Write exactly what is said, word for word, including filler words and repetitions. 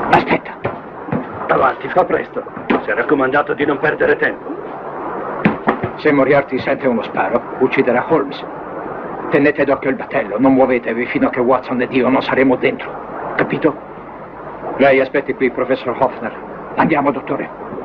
Aspetta. Avanti, fa presto. Si è raccomandato di non perdere tempo. Se Moriarty sente uno sparo, ucciderà Holmes. Tenete d'occhio il battello, non muovetevi fino a che Watson ed io non saremo dentro. Capito? Lei aspetti qui, professor Hoffner. Andiamo, dottore.